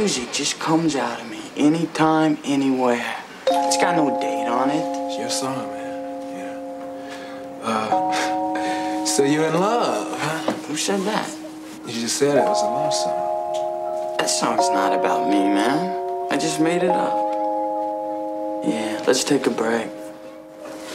music just comes out of me anytime, anywhere. It's got no date on it. It's your song, man. Yeah. So you're in love, huh? Who said that? You just said it was a love song. That song's not about me, man. I just made it up. Yeah, let's take a break.